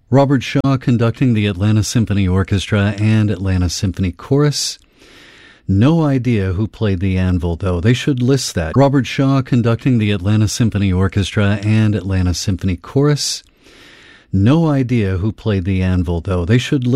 Robert Shaw conducting the Atlanta Symphony Orchestra and Atlanta Symphony Chorus. No idea who played the anvil, though. They should list that. Robert Shaw conducting the Atlanta Symphony Orchestra and Atlanta Symphony Chorus. No idea who played the anvil, though. They should list